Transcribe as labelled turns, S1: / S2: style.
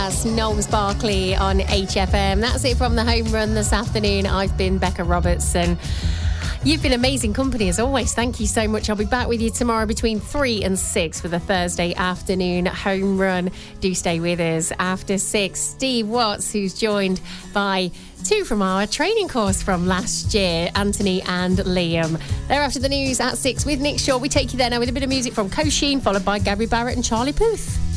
S1: That's Knowles Barkley on HFM. That's it from the home run this afternoon. I've been Becca Robertson. You've been amazing company as always. Thank you so much. I'll be back with you tomorrow between 3 and 6 for the Thursday afternoon home run. Do stay with us. After 6, Steve Watts, who's joined by 2 from our training course from last year, Anthony and Liam. They're after the news at 6 with Nick Shaw. We take you there now with a bit of music from Kosheen, followed by Gabby Barrett and Charlie Puth.